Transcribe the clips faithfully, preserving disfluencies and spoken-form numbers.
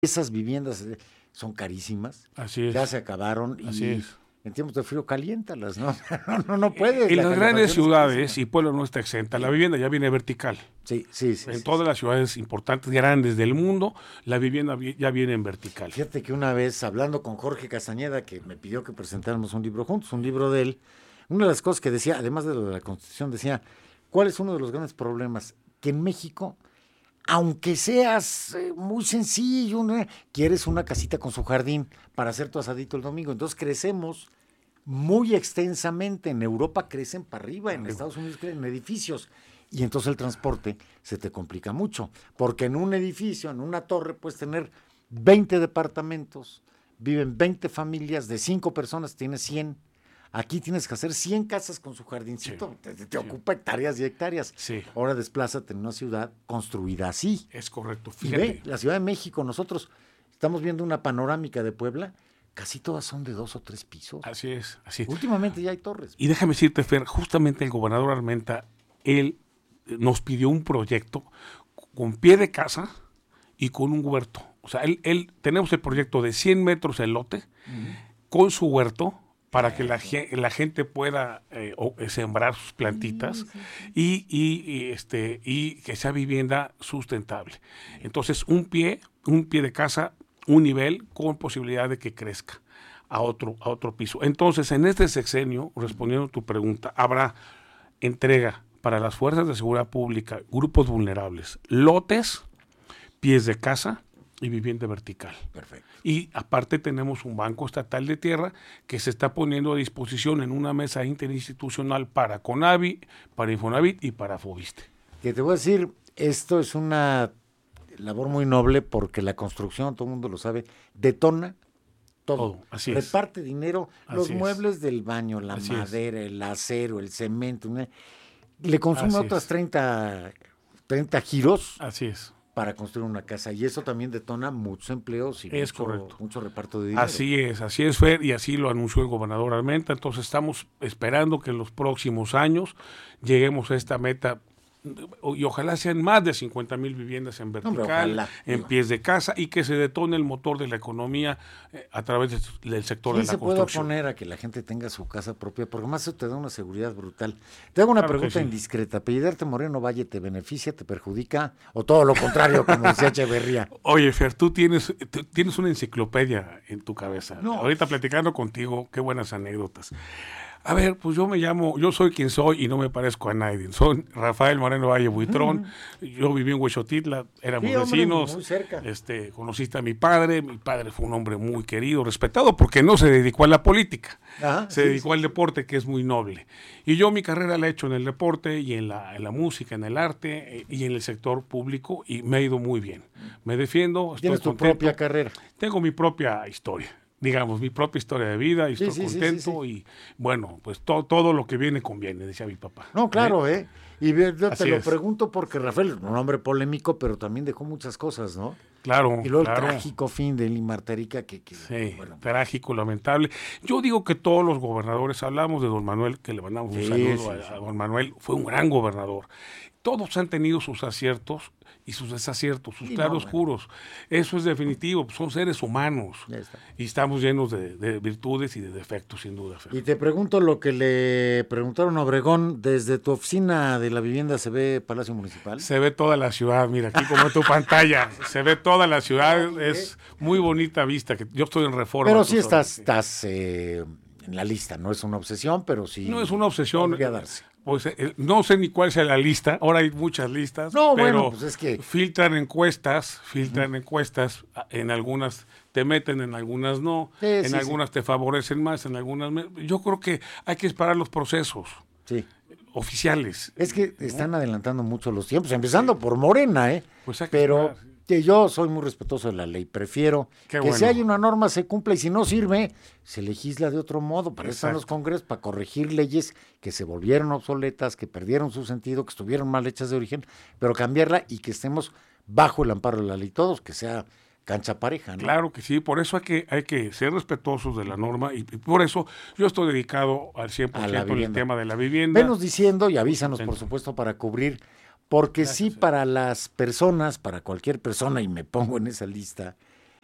esas viviendas son carísimas, Así es. ya se acabaron y Así es. en tiempos de frío caliéntalas, ¿no? no, no, no puedes. En la las grandes ciudades, sí. y Puebla no está exenta, la vivienda ya viene vertical. Sí, sí, sí. En sí, todas sí. las ciudades importantes, grandes del mundo, la vivienda ya viene en vertical. Fíjate que una vez, hablando con Jorge Castañeda, que me pidió que presentáramos un libro juntos, un libro de él, una de las cosas que decía, además de lo de la Constitución, decía, ¿cuál es uno de los grandes problemas? Que en México, aunque seas eh, muy sencillo, ¿no? Quieres una casita con su jardín para hacer tu asadito el domingo. Entonces crecemos muy extensamente. En Europa crecen para arriba, en Estados Unidos crecen en edificios. Y entonces el transporte se te complica mucho. Porque en un edificio, en una torre, puedes tener veinte departamentos, viven veinte familias, de cinco personas tienes cien. Aquí tienes que hacer cien casas con su jardincito, sí, te, te sí. ocupa hectáreas y hectáreas. Sí. Ahora desplázate en una ciudad construida así. Es correcto. Fíjate. Y ve, la Ciudad de México, nosotros estamos viendo una panorámica de Puebla, casi todas son de dos o tres pisos. Así es, así es. Últimamente ya hay torres. Y déjame decirte, Fer, justamente el gobernador Armenta, él nos pidió un proyecto con pie de casa y con un huerto. O sea, él, él tenemos el proyecto de cien metros el lote, uh-huh, con su huerto, para que la, la gente pueda eh, o, sembrar sus plantitas, sí, sí, sí. Y, y, y, este, y que sea vivienda sustentable. Entonces, un pie, un pie de casa, un nivel con posibilidad de que crezca a otro, a otro piso. Entonces, en este sexenio, respondiendo a tu pregunta, habrá entrega para las fuerzas de seguridad pública, grupos vulnerables, lotes, pies de casa y vivienda vertical. Perfecto. Y aparte tenemos un banco estatal de tierra que se está poniendo a disposición en una mesa interinstitucional para CONAVI, para Infonavit y para Fobiste. Que te voy a decir, esto es una labor muy noble porque la construcción, todo el mundo lo sabe, detona todo. todo así reparte es. dinero, así los es. muebles del baño, la así madera, es. el acero, el cemento, una, le consume así otras es. treinta, treinta giros. Así es. Para construir una casa, y eso también detona muchos empleos y es mucho, correcto. mucho reparto de dinero. Así es, así es, Fer, y así lo anunció el gobernador Armenta. Entonces estamos esperando que en los próximos años lleguemos a esta meta, y ojalá sean más de cincuenta mil viviendas en vertical, no, en pies de casa, y que se detone el motor de la economía eh, a través de, del sector sí, de la se construcción. Se puede oponer a que la gente tenga su casa propia, porque más eso te da una seguridad brutal. Te hago una claro pregunta sí. indiscreta. ¿Apellidarte Moreno Valle te beneficia, te perjudica, o todo lo contrario, como decía Echeverría? Oye, Fer, tú tienes, tú tienes una enciclopedia en tu cabeza. No. Ahorita platicando contigo, qué buenas anécdotas. A ver, pues yo me llamo, yo soy quien soy y no me parezco a nadie. Soy Rafael Moreno Valle Buitrón, uh-huh. Yo viví en Huexotitla, éramos sí, vecinos, hombre, muy cerca. Este, conociste a mi padre, mi padre fue un hombre muy querido, respetado, porque no se dedicó a la política, Ajá, se sí, dedicó sí. al deporte, que es muy noble. Y yo mi carrera la he hecho en el deporte y en la, en la música, en el arte eh, y en el sector público, y me ha ido muy bien. Me defiendo, estoy ¿Tienes tu contento. propia carrera? Tengo mi propia historia. Digamos, mi propia historia de vida y estoy sí, sí, contento sí, sí, sí. y bueno, pues to, todo lo que viene conviene, decía mi papá. No, claro, ¿eh? Y yo te Así lo es. pregunto porque Rafael, un hombre polémico, pero también dejó muchas cosas, ¿no? Claro, Y luego claro. el trágico fin de Lili Martarica que... que sí, bueno. trágico, lamentable. Yo digo que todos los gobernadores, hablamos de don Manuel, que le mandamos un sí, saludo sí, a, sí. a don Manuel, fue un gran gobernador. Todos han tenido sus aciertos y sus desaciertos, sus sí, claroscuros. No, bueno. Eso es definitivo, son seres humanos. Y estamos llenos de, de virtudes y de defectos, sin duda. Fer. Y te pregunto lo que le preguntaron a Obregón, ¿desde tu oficina de la vivienda se ve Palacio Municipal? Se ve toda la ciudad, mira, aquí como en tu pantalla, se ve toda la ciudad, es muy bonita vista, que yo estoy en Reforma. Pero sí estás, sí. estás eh, en la lista, no es una obsesión, pero sí. No es una obsesión. Podría darse. Pues eh, no sé ni cuál sea la lista, ahora hay muchas listas, no, pero bueno, pues es que... filtran encuestas, filtran uh-huh. encuestas, en algunas te meten, en algunas no, sí, en sí, algunas sí. te favorecen más, en algunas menos. Yo creo que hay que esperar los procesos sí. oficiales. Es que están adelantando mucho los tiempos, empezando sí. por Morena, ¿eh? Pues hay que pero esperar. Que yo soy muy respetuoso de la ley, prefiero Qué que bueno. si hay una norma se cumpla y si no sirve, se legisla de otro modo. Para eso están los congresos, para corregir leyes que se volvieron obsoletas, que perdieron su sentido, que estuvieron mal hechas de origen, pero cambiarla y que estemos bajo el amparo de la ley todos, que sea cancha pareja, ¿no? Claro que sí, por eso hay que, hay que ser respetuosos de la norma y, y por eso yo estoy dedicado al cien por ciento al tema de la vivienda. Venos diciendo y avísanos, por supuesto, para cubrir. Porque Gracias, sí, para las personas, para cualquier persona, y me pongo en esa lista,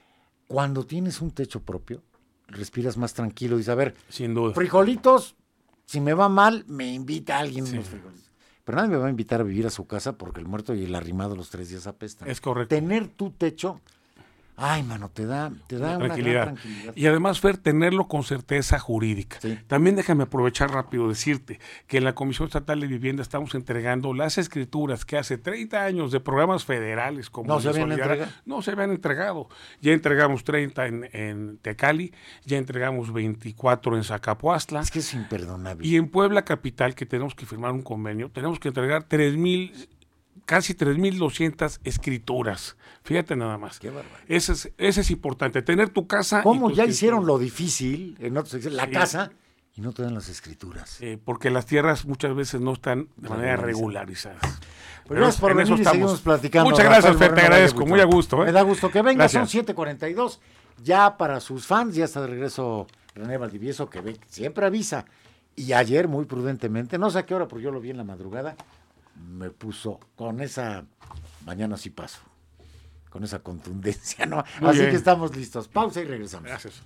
Cuando tienes un techo propio, respiras más tranquilo. Dices, a ver, sin duda. Frijolitos, si me va mal, me invita alguien Sí. unos frijolitos. Pero nadie me va a invitar a vivir a su casa porque el muerto y el arrimado los tres días apestan. Es correcto. Tener tu techo, ay, mano, te da, te da una tranquilidad. gran tranquilidad. Y además, Fer, tenerlo con certeza jurídica. Sí. También déjame aprovechar rápido decirte que en la Comisión Estatal de Vivienda estamos entregando las escrituras que hace treinta años de programas federales como No se el habían Solidaria, entregado. no se habían entregado. Ya entregamos treinta en, en Tecali, ya entregamos veinticuatro en Zacapuastla. Es que es imperdonable. Y en Puebla Capital, que tenemos que firmar un convenio, tenemos que entregar tres mil, casi tres mil doscientas escrituras. Fíjate nada más. Qué barbaridad. Ese es, ese es importante, tener tu casa. ¿Cómo y tus ya escrituras. hicieron lo difícil, en otros sectores, la Sí. casa, y no te dan las escrituras? Eh, porque las tierras muchas veces no están de manera regularizadas. Pues gracias por en venir eso y seguimos estamos. platicando. Muchas gracias, Rafael Fer, te Moreno agradezco, Valle muy a Buitrón. gusto. ¿eh? Me da gusto que venga, Gracias. son siete cuarenta y dos. Ya para sus fans, ya está de regreso René Valdivieso, que ve, siempre avisa. Y ayer, muy prudentemente, no sé a qué hora, porque yo lo vi en la madrugada, me puso con esa, mañana sí paso, con esa contundencia, ¿no? Muy Así bien. que estamos listos. Pausa y regresamos. Gracias.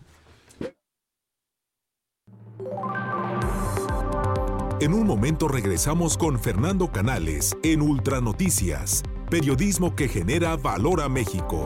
En un momento regresamos con Fernando Canales en Ultranoticias, periodismo que genera valor a México.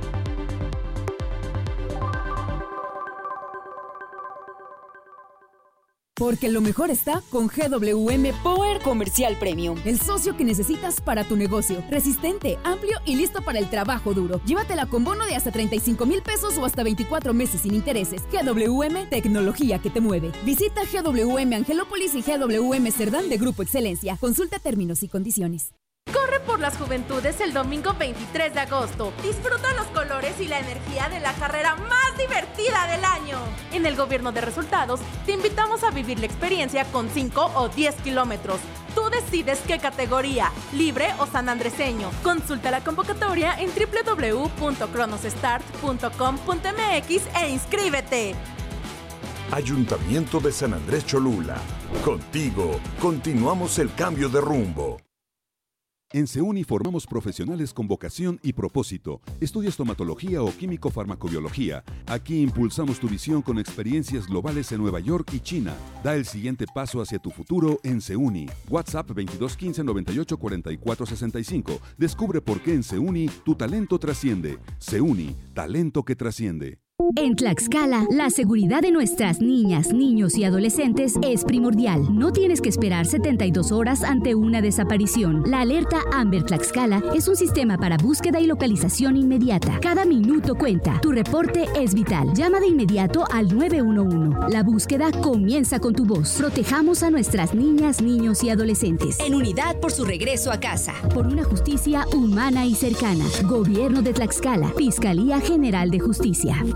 Porque lo mejor está con G W M Power Comercial Premium. El socio que necesitas para tu negocio. Resistente, amplio y listo para el trabajo duro. Llévatela con bono de hasta treinta y cinco mil pesos o hasta veinticuatro meses sin intereses. G W M, tecnología que te mueve. Visita G W M Angelópolis y G W M Cerdán de Grupo Excelencia. Consulta términos y condiciones. Corre por las juventudes el domingo veintitrés de agosto. Disfruta los colores y la energía de la carrera más divertida del año. En el Gobierno de Resultados te invitamos a vivir la experiencia con cinco o diez kilómetros. Tú decides qué categoría, libre o sanandreseño. Consulta la convocatoria en doble u doble u doble u punto cronosstart punto com punto m x e inscríbete. Ayuntamiento de San Andrés Cholula. Contigo, continuamos el cambio de rumbo. En CEUNI formamos profesionales con vocación y propósito. Estudia estomatología o químico-farmacobiología. Aquí impulsamos tu visión con experiencias globales en Nueva York y China. Da el siguiente paso hacia tu futuro en CEUNI. WhatsApp veintidós quince noventa y ocho cuarenta y cuatro sesenta y cinco. Descubre por qué en CEUNI tu talento trasciende. CEUNI, talento que trasciende. En Tlaxcala, la seguridad de nuestras niñas, niños y adolescentes es primordial. No tienes que esperar setenta y dos horas ante una desaparición. La alerta Amber Tlaxcala es un sistema para búsqueda y localización inmediata. Cada minuto cuenta. Tu reporte es vital. Llama de inmediato al nueve uno uno. La búsqueda comienza con tu voz. Protejamos a nuestras niñas, niños y adolescentes. En unidad por su regreso a casa. Por una justicia humana y cercana. Gobierno de Tlaxcala. Fiscalía General de Justicia.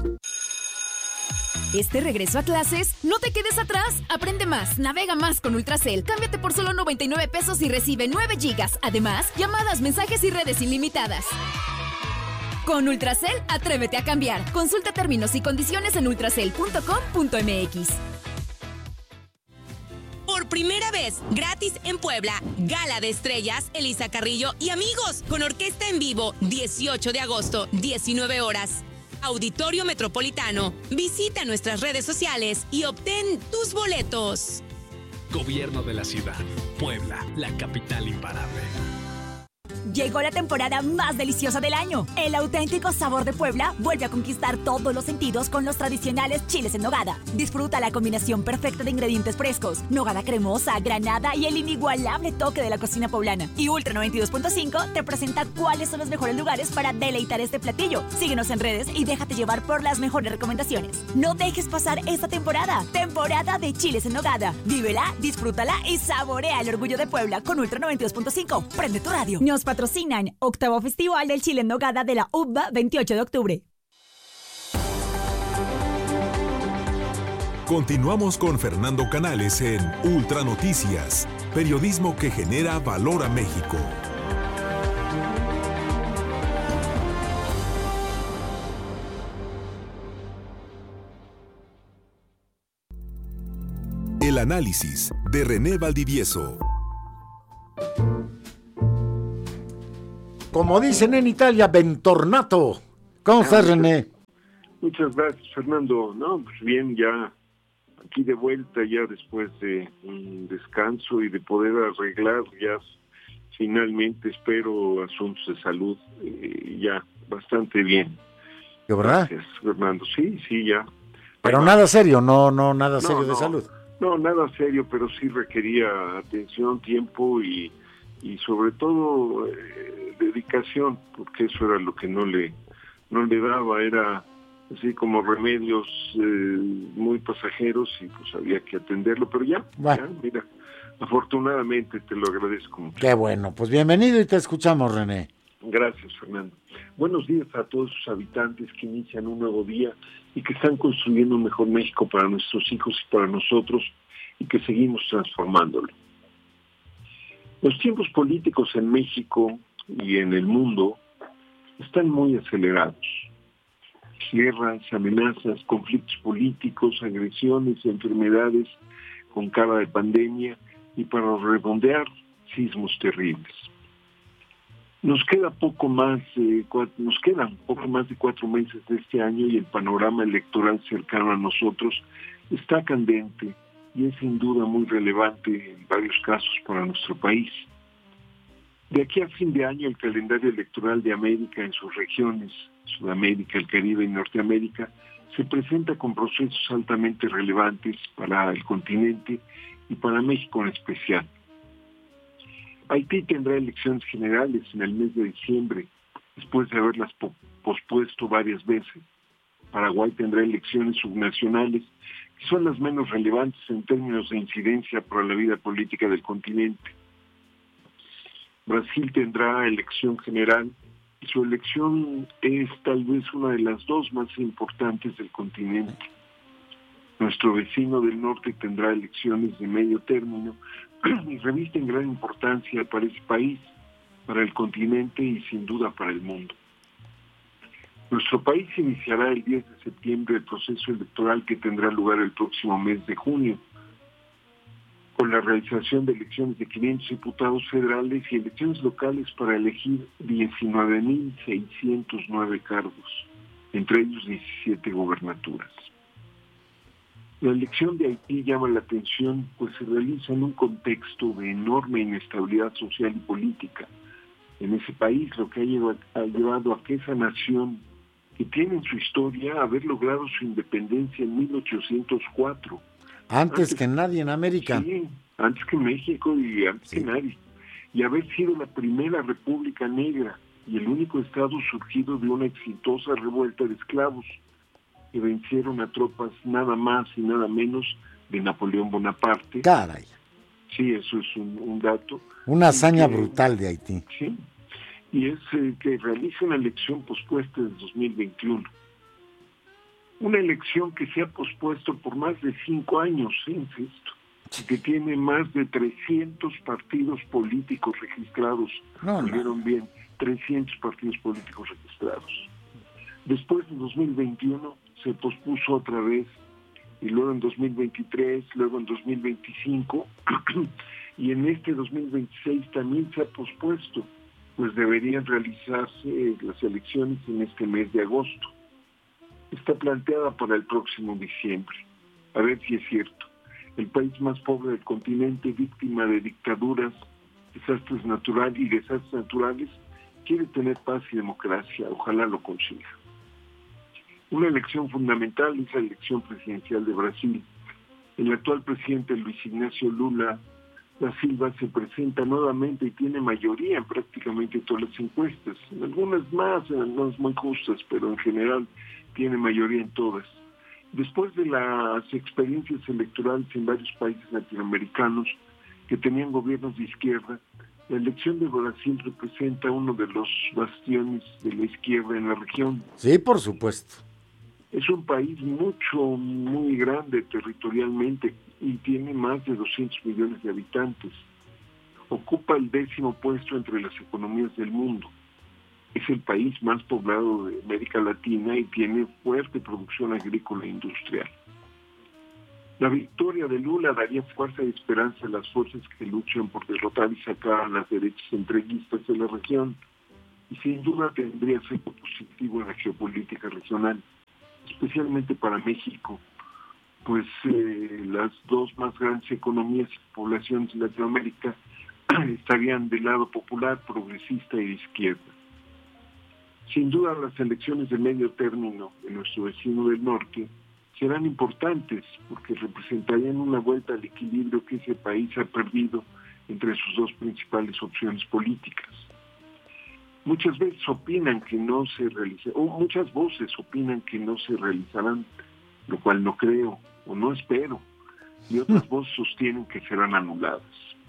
Este regreso a clases, no te quedes atrás. Aprende más, navega más con Ultracel. Cámbiate por solo noventa y nueve pesos y recibe nueve gigas. Además, llamadas, mensajes y redes ilimitadas. Con Ultracel, atrévete a cambiar. Consulta términos y condiciones en ultracel punto com punto m x. Por primera vez, gratis en Puebla, Gala de Estrellas, Elisa Carrillo y amigos, con orquesta en vivo, dieciocho de agosto, diecinueve horas. Auditorio Metropolitano. Visita nuestras redes sociales y obtén tus boletos. Gobierno de la ciudad. Puebla, la capital imparable. Llegó la temporada más deliciosa del año. El auténtico sabor de Puebla vuelve a conquistar todos los sentidos con los tradicionales chiles en nogada. Disfruta la combinación perfecta de ingredientes frescos, nogada cremosa, granada y el inigualable toque de la cocina poblana. Y Ultra noventa y dos punto cinco te presenta cuáles son los mejores lugares para deleitar este platillo. Síguenos en redes y déjate llevar por las mejores recomendaciones. No dejes pasar esta temporada. Temporada de chiles en nogada. Vívela, disfrútala y saborea el orgullo de Puebla con Ultra noventa y dos punto cinco. Prende tu radio. Nos patrocinan Octavo Festival del Chile en Nogada de la U B A veintiocho de octubre. Continuamos con Fernando Canales en Ultranoticias, periodismo que genera valor a México. El análisis de René Valdivieso. Como dicen en Italia, bentornato. ¿Cómo estás, René? Muchas gracias, Fernando. No, pues bien, ya aquí de vuelta, ya después de un descanso y de poder arreglar ya finalmente, espero, asuntos de salud, eh, ya bastante bien. ¿De verdad? Gracias, Fernando. Sí, sí, ya. Pero nada serio, no, no, nada No, serio de no, salud. No, nada serio, pero sí requería atención, tiempo y, y sobre todo eh, dedicación, porque eso era lo que no le, no le daba, era así como remedios eh, muy pasajeros y pues había que atenderlo, pero ya, Bueno. ya, mira, afortunadamente te lo agradezco mucho. Qué bueno, pues bienvenido y te escuchamos, René. Gracias, Fernando. Buenos días a todos sus habitantes que inician un nuevo día y que están construyendo un mejor México para nuestros hijos y para nosotros y que seguimos transformándolo. Los tiempos políticos en México y en el mundo están muy acelerados. Guerras, amenazas, conflictos políticos, agresiones, enfermedades con cara de pandemia y para redondear, sismos terribles. Nos queda poco más, eh, cuatro, nos quedan poco más de cuatro meses de este año y el panorama electoral cercano a nosotros está candente y es sin duda muy relevante en varios casos para nuestro país. De aquí a fin de año el calendario electoral de América en sus regiones, Sudamérica, el Caribe y Norteamérica, se presenta con procesos altamente relevantes para el continente y para México en especial. Haití tendrá elecciones generales en el mes de diciembre, después de haberlas po- pospuesto varias veces. Paraguay tendrá elecciones subnacionales, que son las menos relevantes en términos de incidencia para la vida política del continente. Brasil tendrá elección general, y su elección es tal vez una de las dos más importantes del continente. Nuestro vecino del norte tendrá elecciones de medio término, y revisten gran importancia para ese país, para el continente y sin duda para el mundo. Nuestro país iniciará el diez de septiembre el proceso electoral que tendrá lugar el próximo mes de junio, con la realización de elecciones de quinientos diputados federales y elecciones locales para elegir diecinueve mil seiscientos nueve cargos, entre ellos diecisiete gobernaturas. La elección de Haití llama la atención, pues se realiza en un contexto de enorme inestabilidad social y política en ese país, lo que ha llevado, ha llevado a que esa nación, que tiene en su historia haber logrado su independencia en mil ochocientos cuatro. Antes, antes que nadie en América. Sí, antes que México y antes sí. que nadie. Y haber sido la primera república negra y el único estado surgido de una exitosa revuelta de esclavos que vencieron a tropas nada más y nada menos de Napoleón Bonaparte. Caray. Sí, eso es un, un dato. Una hazaña que, brutal de Haití. Sí, y es eh, que realiza una elección pospuesta en dos mil veintiuno. Una elección que se ha pospuesto por más de cinco años, ¿sí? Insisto, que tiene más de trescientos partidos políticos registrados. No, no. Vieron bien, trescientos partidos políticos registrados. Después de dos mil veintiuno se pospuso otra vez, y luego en dos mil veintitrés, luego en dos mil veinticinco, y en este dos mil veintiséis también se ha pospuesto, pues deberían realizarse las elecciones en este mes de agosto. Está planteada para el próximo diciembre. A ver si es cierto. El país más pobre del continente, víctima de dictaduras, desastres naturales y desastres naturales, quiere tener paz y democracia. Ojalá lo consiga. Una elección fundamental es la elección presidencial de Brasil. El actual presidente Luis Ignacio Lula da Silva se presenta nuevamente y tiene mayoría en prácticamente todas las encuestas. En algunas más, en algunas muy justas, pero en general tiene mayoría en todas. Después de las experiencias electorales en varios países latinoamericanos que tenían gobiernos de izquierda, la elección de Brasil representa uno de los bastiones de la izquierda en la región. Sí, por supuesto. Es un país mucho, muy grande territorialmente y tiene más de doscientos millones de habitantes. Ocupa el décimo puesto entre las economías del mundo. Es el país más poblado de América Latina y tiene fuerte producción agrícola e industrial. La victoria de Lula daría fuerza y esperanza a las fuerzas que luchan por derrotar y sacar a las derechas entreguistas de la región y sin duda tendría efecto positivo en la geopolítica regional, especialmente para México, pues eh, las dos más grandes economías y poblaciones de Latinoamérica estarían del lado popular, progresista y de izquierda. Sin duda, las elecciones de medio término de nuestro vecino del norte serán importantes porque representarían una vuelta al equilibrio que ese país ha perdido entre sus dos principales opciones políticas. Muchas veces opinan que no se realizarán, o muchas voces opinan que no se realizarán, lo cual no creo o no espero, y otras voces sostienen que serán anuladas.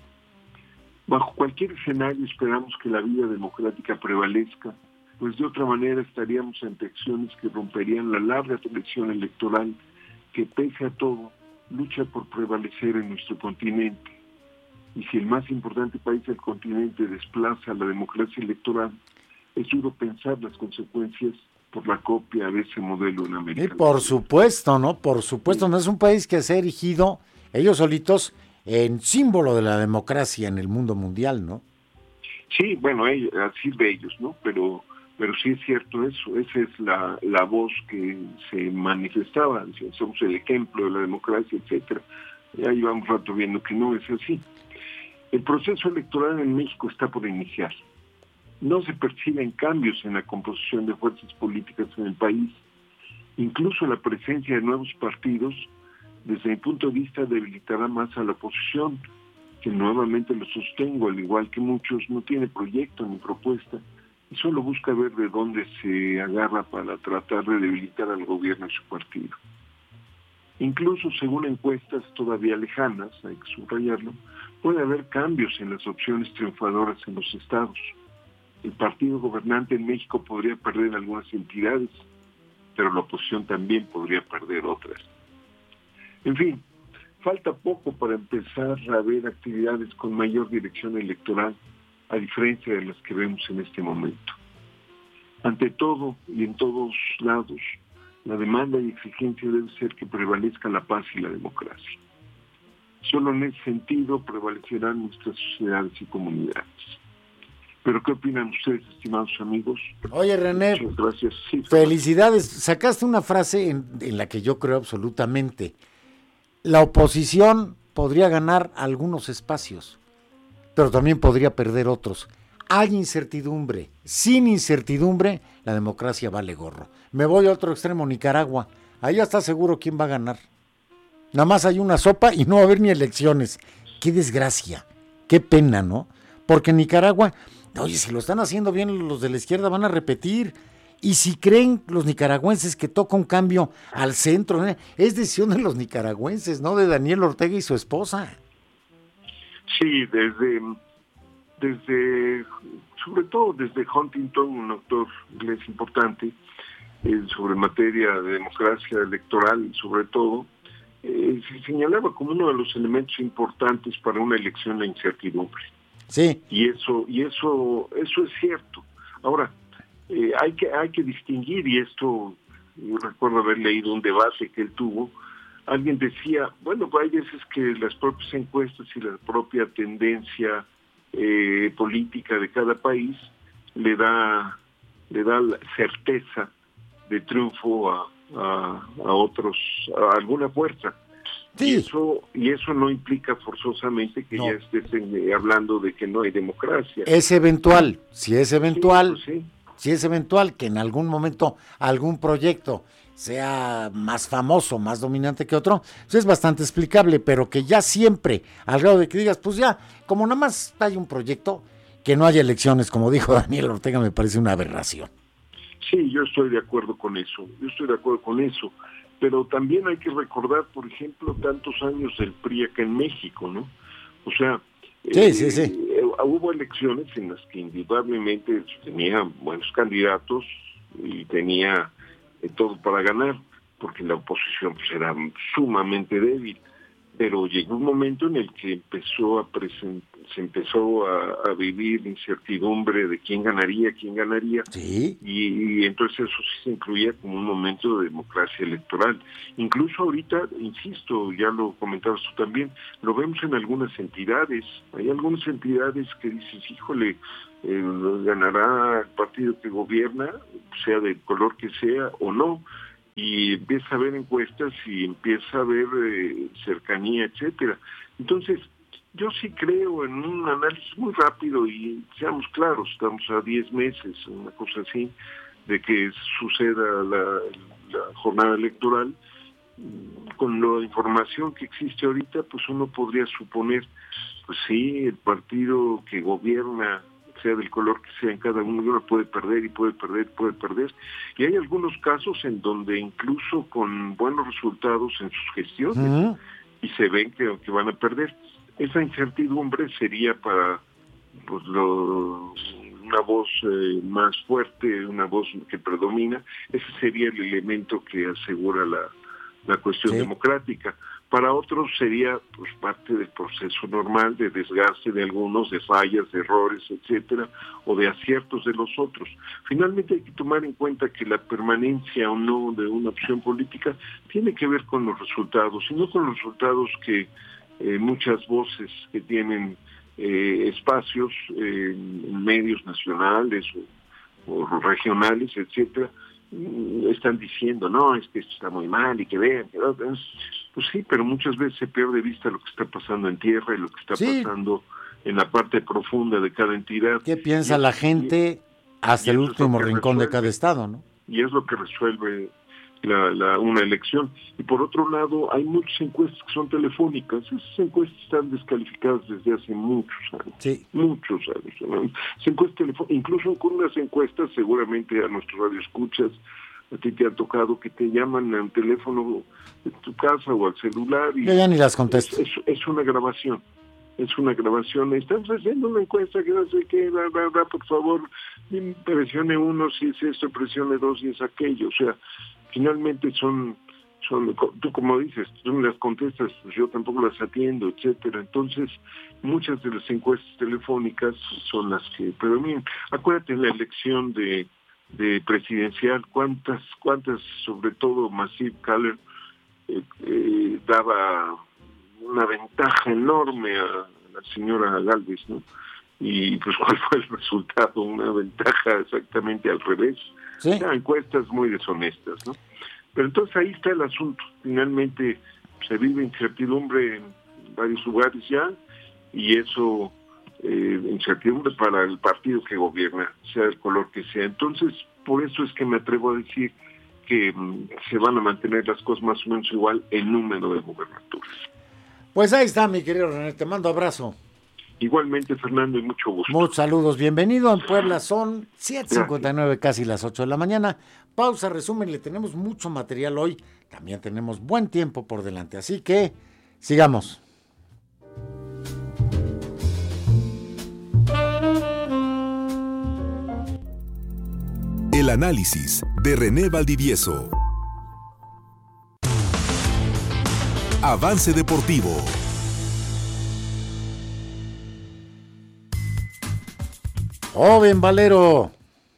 Bajo cualquier escenario esperamos que la vida democrática prevalezca, pues de otra manera estaríamos ante acciones que romperían la larga tradición electoral que, pese a todo, lucha por prevalecer en nuestro continente. Y si el más importante país del continente desplaza la democracia electoral, es duro pensar las consecuencias por la copia de ese modelo en América. Y por supuesto, ¿no? Por supuesto, no es un país que se ha erigido, ellos solitos, en símbolo de la democracia en el mundo mundial, ¿no? Sí, bueno, ellos, así de ellos, ¿no? Pero pero sí es cierto eso, esa es la, la voz que se manifestaba, somos el ejemplo de la democracia, etcétera. Ya llevamos rato viendo que no es así. El proceso electoral en México está por iniciar. No se perciben cambios en la composición de fuerzas políticas en el país. Incluso la presencia de nuevos partidos, desde mi punto de vista, debilitará más a la oposición, que nuevamente lo sostengo, al igual que muchos, no tiene proyecto ni propuesta, y solo busca ver de dónde se agarra para tratar de debilitar al gobierno y su partido. Incluso según encuestas todavía lejanas, hay que subrayarlo, puede haber cambios en las opciones triunfadoras en los estados. El partido gobernante en México podría perder algunas entidades, pero la oposición también podría perder otras. En fin, falta poco para empezar a ver actividades con mayor dirección electoral, a diferencia de las que vemos en este momento. Ante todo y en todos lados, la demanda y exigencia debe ser que prevalezca la paz y la democracia. Solo en ese sentido prevalecerán nuestras sociedades y comunidades. ¿Pero qué opinan ustedes, estimados amigos? Oye, René, muchas gracias. Sí, felicidades. Sacaste una frase en, en la que yo creo absolutamente. La oposición podría ganar algunos espacios, pero también podría perder otros. Hay incertidumbre. Sin incertidumbre, la democracia vale gorro. Me voy a otro extremo, Nicaragua. Ahí ya está seguro quién va a ganar. Nada más hay una sopa y no va a haber ni elecciones. Qué desgracia, qué pena, ¿no? Porque Nicaragua, oye, si lo están haciendo bien los de la izquierda van a repetir. Y si creen los nicaragüenses que toca un cambio al centro, ¿eh? Es decisión de los nicaragüenses, no de Daniel Ortega y su esposa. Sí, desde, desde, sobre todo desde Huntington, un autor inglés importante, eh, sobre materia de democracia electoral, sobre todo, eh, se señalaba como uno de los elementos importantes para una elección la incertidumbre. Sí. Y eso, y eso, eso es cierto. Ahora, eh, hay que, hay que distinguir, y esto, yo recuerdo haber leído un debate que él tuvo. Alguien decía, bueno, pues hay veces que las propias encuestas y la propia tendencia eh, política de cada país le da le da la certeza de triunfo a, a, a otros, a alguna fuerza. Sí. Y eso y eso no implica forzosamente que no. ya estés en, hablando de que no hay democracia. Es eventual, si es eventual, sí, pues sí. si es eventual que en algún momento algún proyecto sea más famoso, más dominante que otro, eso es bastante explicable, pero que ya siempre, al grado de que digas, pues ya, como nada más hay un proyecto, que no haya elecciones, como dijo Daniel Ortega, me parece una aberración. Sí, yo estoy de acuerdo con eso, yo estoy de acuerdo con eso, pero también hay que recordar, por ejemplo, tantos años del P R I acá en México, ¿no? O sea, sí, eh, sí, sí. Eh, hubo elecciones en las que indudablemente tenía buenos candidatos y tenía eh, todo para ganar, porque la oposición pues, era sumamente débil, pero llegó un momento en el que empezó a present, se empezó a, a vivir incertidumbre de quién ganaría, quién ganaría, ¿sí? y, y entonces eso sí se incluía como un momento de democracia electoral. Incluso ahorita, insisto, ya lo comentabas tú también, lo vemos en algunas entidades, hay algunas entidades que dices, híjole, eh, ganará el partido que gobierna, sea del color que sea o no, y empieza a ver encuestas y empieza a ver eh, cercanía, etcétera. Entonces, yo sí creo en un análisis muy rápido y seamos claros, estamos a diez meses, una cosa así, de que suceda la, la jornada electoral. Con la información que existe ahorita, pues uno podría suponer, pues sí, el partido que gobierna, sea del color que sea en cada uno, uno puede perder y puede perder y puede perder. Y hay algunos casos en donde incluso con buenos resultados en sus gestiones, uh-huh. y se ven que, que van a perder. Esa incertidumbre sería para pues lo, una voz eh, más fuerte, una voz que predomina. Ese sería el elemento que asegura la, la cuestión sí. democrática. Para otros sería pues parte del proceso normal de desgaste de algunos, de fallas, de errores, etcétera, o de aciertos de los otros. Finalmente hay que tomar en cuenta que la permanencia o no de una opción política tiene que ver con los resultados, y no con los resultados que eh, muchas voces que tienen eh, espacios eh, en medios nacionales o, o regionales, etcétera, están diciendo, no, es que esto está muy mal y que vean, que pues sí, pero muchas veces se pierde de vista lo que está pasando en tierra y lo que está sí. pasando en la parte profunda de cada entidad. ¿Qué piensa y, la gente y, hasta y el último rincón resuelve, de cada estado, no? Y es lo que resuelve la, la, una elección. Y por otro lado, hay muchas encuestas que son telefónicas. Esas encuestas están descalificadas desde hace muchos años. Sí. Muchos años. ¿no? Encuestas incluso con unas encuestas, seguramente a nuestros radioescuchas, a ti te ha tocado que te llaman al teléfono de tu casa o al celular. Y yo ya ni las contesto. Es, es, es una grabación. Es una grabación. Estamos haciendo una encuesta que no sé qué, da, da, da, por favor, presione uno si es esto, presione dos si es aquello. O sea, finalmente son, son tú como dices, tú me las contestas, pues yo tampoco las atiendo, etcétera. Entonces, muchas de las encuestas telefónicas son las que predominan. Acuérdate en la elección de, de presidencial, cuántas, cuántas, sobre todo Massive Caller, eh, eh, daba una ventaja enorme a la señora Gálvez, ¿no? Y pues cuál fue el resultado, una ventaja exactamente al revés. ¿Sí? O sea, encuestas muy deshonestas, ¿no? Pero entonces ahí está el asunto. Finalmente se vive incertidumbre en varios lugares ya, y eso, eh, incertidumbre para el partido que gobierna, sea el color que sea. Entonces, por eso es que me atrevo a decir que um, se van a mantener las cosas más o menos igual en número de gubernaturas. Pues ahí está, mi querido René, te mando abrazo. Igualmente, Fernando, y mucho gusto. Muchos saludos, bienvenido. En Puebla son siete cincuenta y nueve, casi las ocho de la mañana. Pausa, resumen, le tenemos mucho material hoy. También tenemos buen tiempo por delante, así que sigamos. El análisis de René Valdivieso. Avance Deportivo. Joven Valero.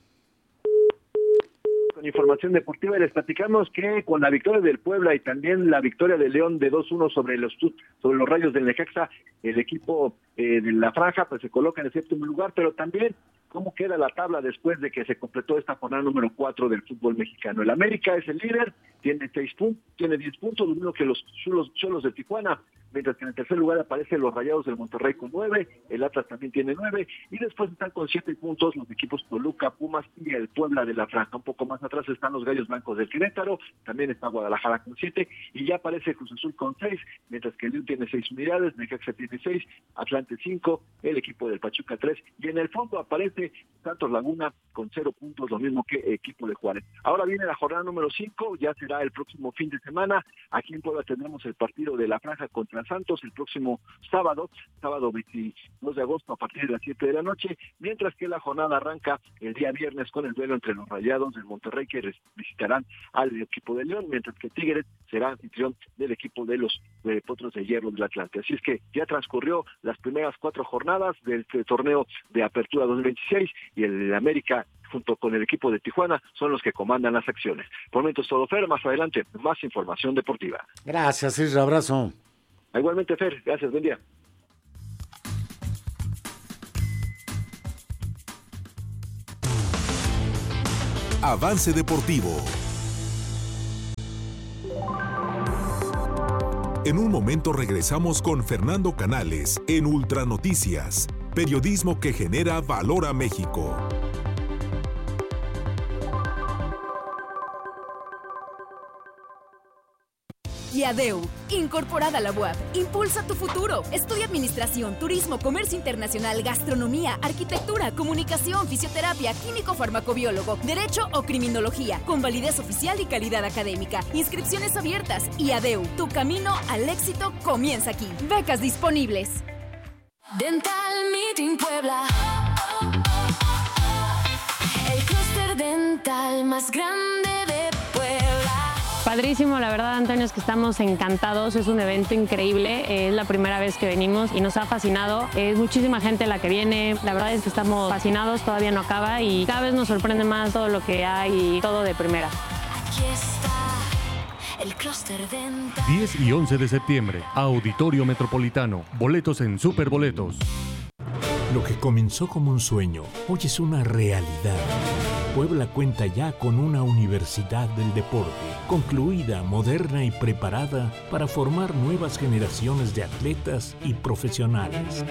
Con información deportiva les platicamos que con la victoria del Puebla y también la victoria de León de dos uno sobre los sobre los Rayos del Necaxa, el equipo eh, de la franja pues se coloca en el séptimo lugar, pero también cómo queda la tabla después de que se completó esta jornada número cuatro del fútbol mexicano. El América es el líder, tiene seis puntos, tiene diez puntos, lo mismo que los Cholos, Cholos de Tijuana, mientras que en el tercer lugar aparecen los Rayados del Monterrey con nueve, el Atlas también tiene nueve, y después están con siete puntos los equipos Toluca, Pumas y el Puebla de la Franja. Un poco más atrás están los Gallos Blancos del Querétaro, también está Guadalajara con siete, y ya aparece Cruz Azul con seis, mientras que el León tiene seis unidades, Necaxa tiene seis, Atlante cinco, el equipo del Pachuca tres, y en el fondo aparece Santos Laguna con cero puntos, lo mismo que equipo de Juárez. Ahora viene la jornada número cinco, ya será el próximo fin de semana. Aquí en Puebla tendremos el partido de la Franja contra Santos el próximo sábado, sábado veintidós de agosto a partir de las siete de la noche, mientras que la jornada arranca el día viernes con el duelo entre los Rayados del Monterrey que visitarán al equipo de León, mientras que Tigres será anfitrión del equipo de los de Potros de Hierro del Atlante. Así es que ya transcurrió las primeras cuatro jornadas del torneo de Apertura dos mil veintiséis y el América junto con el equipo de Tijuana son los que comandan las acciones. Por el momento es todo, Fer, más adelante más información deportiva. Gracias, Isra, abrazo. Igualmente, Fer, gracias, buen día. Avance Deportivo. En un momento regresamos con Fernando Canales en Ultranoticias, periodismo que genera valor a México. IADEU, incorporada a la U A P, impulsa tu futuro. Estudia Administración, Turismo, Comercio Internacional, Gastronomía, Arquitectura, Comunicación, Fisioterapia, Químico Farmacobiólogo, Derecho o Criminología, con validez oficial y calidad académica. Inscripciones abiertas. IADEU, tu camino al éxito comienza aquí. Becas disponibles. Dental Meeting Puebla. El clúster dental más grande de Puebla. Padrísimo, la verdad, Antonio, es que estamos encantados, es un evento increíble, es la primera vez que venimos y nos ha fascinado, es muchísima gente la que viene, la verdad es que estamos fascinados, todavía no acaba y cada vez nos sorprende más todo lo que hay y todo de primera. Aquí está el clúster dental. diez y once de septiembre, Auditorio Metropolitano, boletos en Superboletos. Lo que comenzó como un sueño, hoy es una realidad. Puebla cuenta ya con una universidad del deporte, concluida, moderna y preparada para formar nuevas generaciones de atletas y profesionales.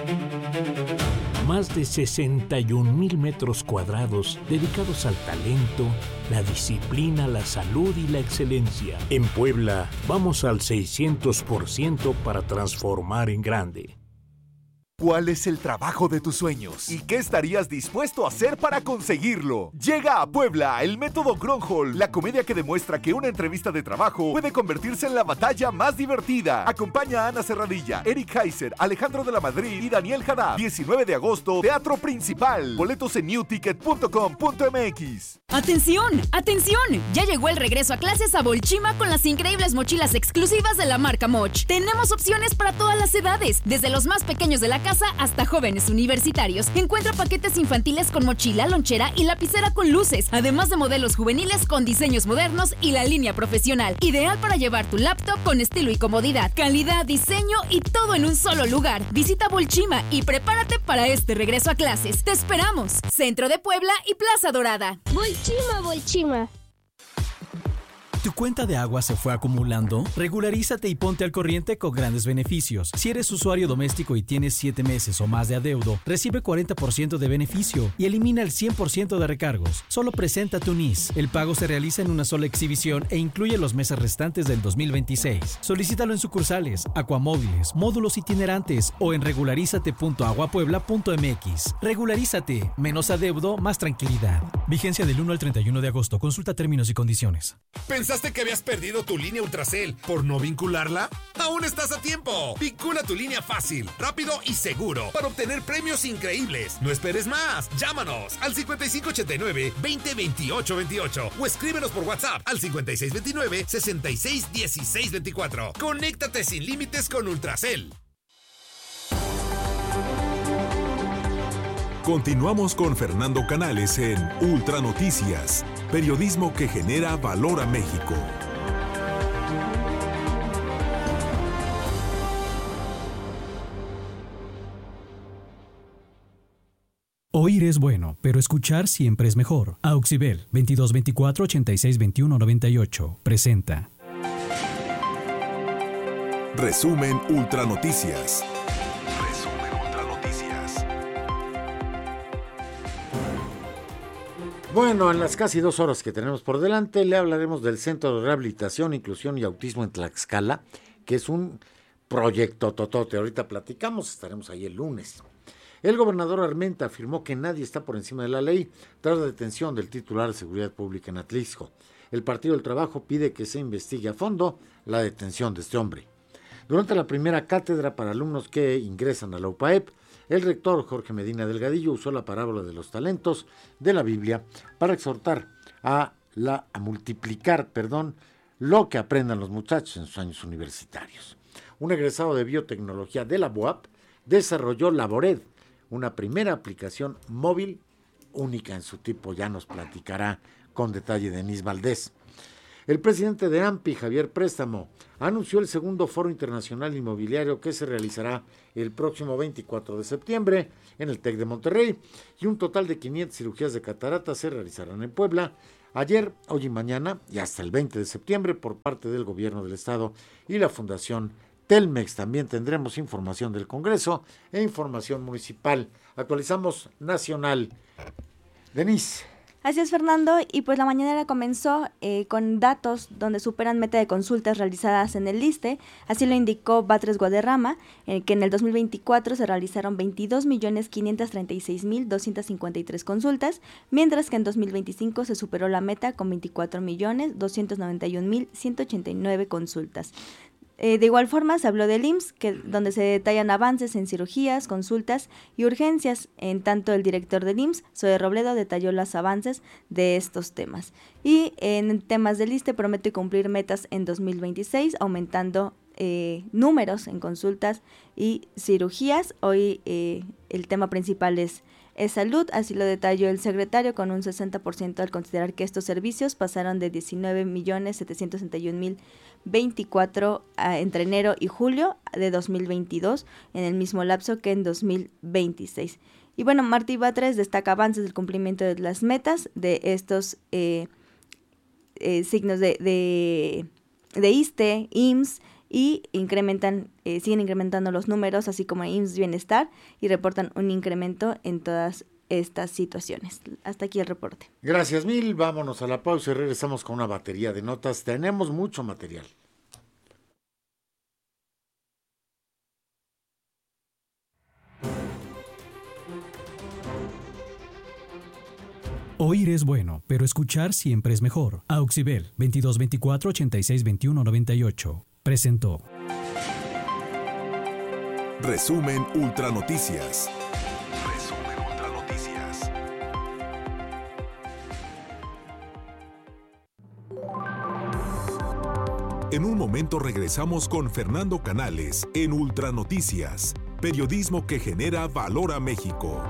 Más de sesenta y un mil metros cuadrados dedicados al talento, la disciplina, la salud y la excelencia. En Puebla, vamos al seiscientos por ciento para transformar en grande. ¿Cuál es el trabajo de tus sueños? ¿Y qué estarías dispuesto a hacer para conseguirlo? Llega a Puebla el método Gronholm, la comedia que demuestra que una entrevista de trabajo puede convertirse en la batalla más divertida. Acompaña a Ana Serradilla, Eric Heiser, Alejandro de la Madrid y Daniel Haddad. diecinueve de agosto, Teatro Principal. Boletos en new ticket punto com punto m x. ¡Atención! ¡Atención! Ya llegó el regreso a clases a Bolchima con las increíbles mochilas exclusivas de la marca Moch. Tenemos opciones para todas las edades, desde los más pequeños de la casa hasta jóvenes universitarios. Encuentra paquetes infantiles con mochila, lonchera y lapicera con luces, además de modelos juveniles con diseños modernos y la línea profesional, ideal para llevar tu laptop con estilo y comodidad, calidad, diseño y todo en un solo lugar. Visita Bolchima y prepárate para este regreso a clases. ¡Te esperamos! Centro de Puebla y Plaza Dorada. Bolchima, Bolchima. ¿Tu cuenta de agua se fue acumulando? Regularízate y ponte al corriente con grandes beneficios. Si eres usuario doméstico y tienes siete meses o más de adeudo, recibe cuarenta por ciento de beneficio y elimina el cien por ciento de recargos. Solo presenta tu N I S. El pago se realiza en una sola exhibición e incluye los meses restantes del dos mil veintiséis. Solicítalo en sucursales, acuamóviles, módulos itinerantes o en regularízate punto aguapuebla punto m x. Regularízate. Menos adeudo, más tranquilidad. Vigencia del uno al treinta y uno de agosto. Consulta términos y condiciones. ¿Pensaste que habías perdido tu línea Ultracel por no vincularla? ¡Aún estás a tiempo! Vincula tu línea fácil, rápido y seguro para obtener premios increíbles. No esperes más. Llámanos al cincuenta y cinco ochenta y nueve, veinte veintiocho veintiocho o escríbenos por WhatsApp al cincuenta y seis veintinueve, sesenta y seis dieciséis veinticuatro. Conéctate sin límites con Ultracel. Continuamos con Fernando Canales en Ultranoticias, periodismo que genera valor a México. Oír es bueno, pero escuchar siempre es mejor. Auxibel veintidós veinticuatro ochenta y seis veintiuno noventa y ocho presenta. Resumen Ultranoticias. Bueno, en las casi dos horas que tenemos por delante, le hablaremos del Centro de Rehabilitación, Inclusión y Autismo en Tlaxcala, que es un proyecto totote. Ahorita platicamos, estaremos ahí el lunes. El gobernador Armenta afirmó que nadie está por encima de la ley tras la detención del titular de Seguridad Pública en Atlixco. El Partido del Trabajo pide que se investigue a fondo la detención de este hombre. Durante la primera cátedra para alumnos que ingresan a la U P A E P, el rector Jorge Medina Delgadillo usó la parábola de los talentos de la Biblia para exhortar a, la, a multiplicar perdón, lo que aprendan los muchachos en sus años universitarios. Un egresado de biotecnología de la B U A P desarrolló Labored, una primera aplicación móvil única en su tipo. Ya nos platicará con detalle Denise Valdés. El presidente de AMPI, Javier Préstamo, anunció el segundo Foro Internacional Inmobiliario que se realizará el próximo veinticuatro de septiembre en el TEC de Monterrey, y un total de quinientas cirugías de catarata se realizarán en Puebla, ayer, hoy y mañana, y hasta el veinte de septiembre, por parte del Gobierno del Estado y la Fundación Telmex. También tendremos información del Congreso e información municipal. Actualizamos nacional. Denise. Así es, Fernando, y pues la mañanera comenzó eh, con datos donde superan meta de consultas realizadas en el ISSSTE. Así lo indicó Batres Guadarrama, eh, que en el dos mil veinticuatro se realizaron veintidós millones quinientos treinta y seis mil doscientos cincuenta y tres consultas, mientras que en dos mil veinticinco se superó la meta con veinticuatro millones doscientos noventa y un mil ciento ochenta y nueve consultas. Eh, de igual forma, se habló del I M S S, que, donde se detallan avances en cirugías, consultas y urgencias. En tanto, el director del I M S S, Zoe Robledo, detalló los avances de estos temas. Y en temas del ISSSTE promete cumplir metas en dos mil veintiséis, aumentando eh, números en consultas y cirugías. Hoy eh, el tema principal es Es salud, así lo detalló el secretario, con un sesenta por ciento al considerar que estos servicios pasaron de diecinueve millones setecientos sesenta y un mil veinticuatro a, entre enero y julio de dos mil veintidós, en el mismo lapso que en dos mil veintiséis. Y bueno, Martí Batres destaca avances del cumplimiento de las metas de estos eh, eh, signos de, de, de ISSSTE, I M S S, y incrementan, eh, siguen incrementando los números, así como I M S S Bienestar, y reportan un incremento en todas estas situaciones. Hasta aquí el reporte. Gracias mil, vámonos a la pausa y regresamos con una batería de notas. Tenemos mucho material. Oír es bueno, pero escuchar siempre es mejor. Auxibel, veintidós veinticuatro ochenta y seis veintiuno noventa y ocho. Presentó. Resumen Ultra Noticias. Resumen Ultra Noticias. En un momento regresamos con Fernando Canales en Ultra Noticias, periodismo que genera valor a México.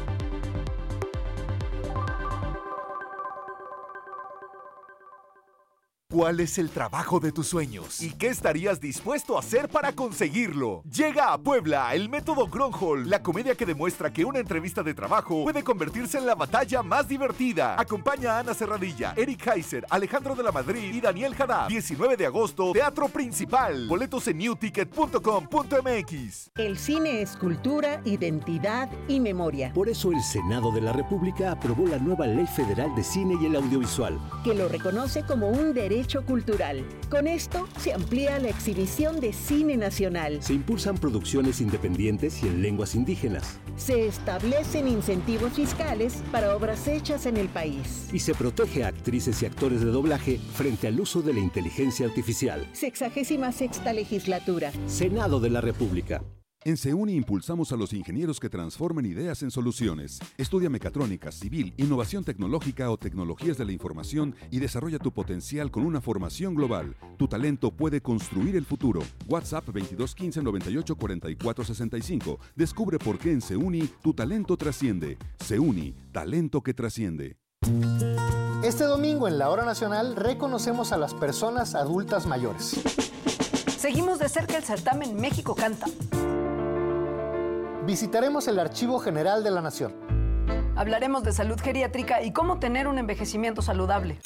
¿Cuál es el trabajo de tus sueños? ¿Y qué estarías dispuesto a hacer para conseguirlo? Llega a Puebla el método Gronholm, la comedia que demuestra que una entrevista de trabajo puede convertirse en la batalla más divertida. Acompaña a Ana Serradilla, Eric Heiser, Alejandro de la Madrid y Daniel Haddad. diecinueve de agosto, Teatro Principal. Boletos en new ticket punto com punto m x. El cine es cultura, identidad y memoria. Por eso el Senado de la República aprobó la nueva Ley Federal de Cine y el Audiovisual, que lo reconoce como un derecho cultural. Con esto se amplía la exhibición de cine nacional. Se impulsan producciones independientes y en lenguas indígenas. Se establecen incentivos fiscales para obras hechas en el país. Y se protege a actrices y actores de doblaje frente al uso de la inteligencia artificial. Sexagésima sexta legislatura. Senado de la República. En CEUNI impulsamos a los ingenieros que transformen ideas en soluciones. Estudia mecatrónica, civil, innovación tecnológica o tecnologías de la información y desarrolla tu potencial con una formación global. Tu talento puede construir el futuro. WhatsApp veintidós quince noventa y ocho cuarenta y cuatro sesenta y cinco. Descubre por qué en CEUNI tu talento trasciende. CEUNI, talento que trasciende. Este domingo en la Hora Nacional reconocemos a las personas adultas mayores. Seguimos de cerca el certamen México Canta. Visitaremos el Archivo General de la Nación. Hablaremos de salud geriátrica y cómo tener un envejecimiento saludable.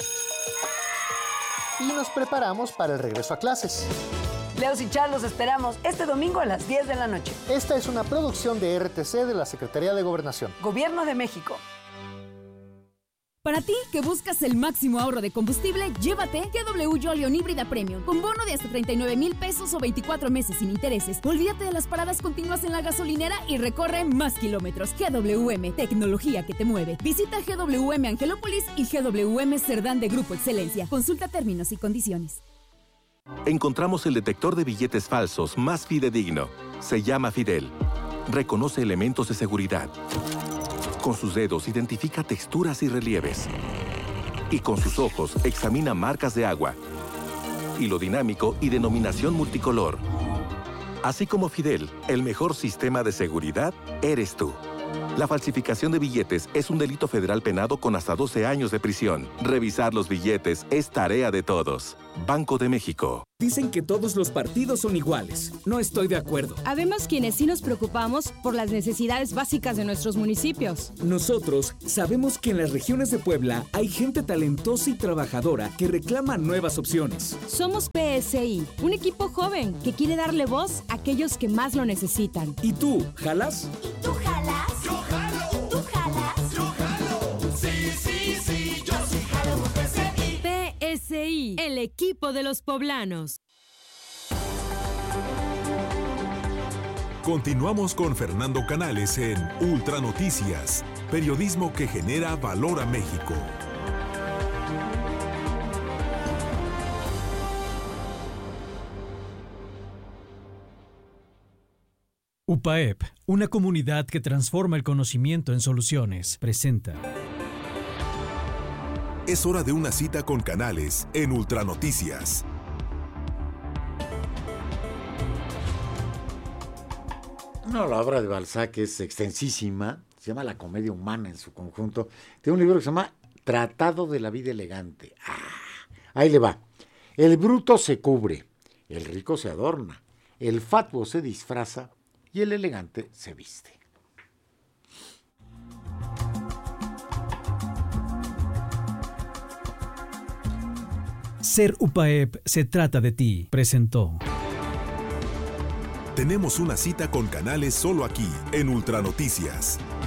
Y nos preparamos para el regreso a clases. Leos y Char los esperamos este domingo a las diez de la noche. Esta es una producción de R T C de la Secretaría de Gobernación. Gobierno de México. Para ti, que buscas el máximo ahorro de combustible, llévate G W Jolion Híbrida Premium, con bono de hasta treinta y nueve mil pesos o veinticuatro meses sin intereses. Olvídate de las paradas continuas en la gasolinera y recorre más kilómetros. G W M, tecnología que te mueve. Visita G W M Angelópolis y G W M Cerdán de Grupo Excelencia. Consulta términos y condiciones. Encontramos el detector de billetes falsos más fidedigno. Se llama Fidel. Reconoce elementos de seguridad. Con sus dedos identifica texturas y relieves. Y con sus ojos examina marcas de agua, hilo dinámico y denominación multicolor. Así como Fidel, el mejor sistema de seguridad eres tú. La falsificación de billetes es un delito federal penado con hasta doce años de prisión. Revisar los billetes es tarea de todos. Banco de México. Dicen que todos los partidos son iguales. No estoy de acuerdo. Habemos quienes sí nos preocupamos por las necesidades básicas de nuestros municipios. Nosotros sabemos que en las regiones de Puebla hay gente talentosa y trabajadora que reclama nuevas opciones. Somos P S I, un equipo joven que quiere darle voz a aquellos que más lo necesitan. ¿Y tú, jalas? ¿Y tú jalas? Yo jalo. ¿Tú jalas? Yo jalo. Sí, sí, sí, yo sí jalo por P S I. P S I, el equipo de los poblanos. Continuamos con Fernando Canales en Ultra Noticias, periodismo que genera valor a México. U P A E P, una comunidad que transforma el conocimiento en soluciones, presenta. Es hora de una cita con Canales en Ultra Noticias. No, la obra de Balzac es extensísima, se llama La comedia humana en su conjunto. Tiene un libro que se llama Tratado de la vida elegante. Ah, ahí le va. El bruto se cubre, el rico se adorna, el fatuo se disfraza y el elegante se viste. Ser U P A E P se trata de ti, presentó. Tenemos una cita con Canales solo aquí, en Ultra Noticias.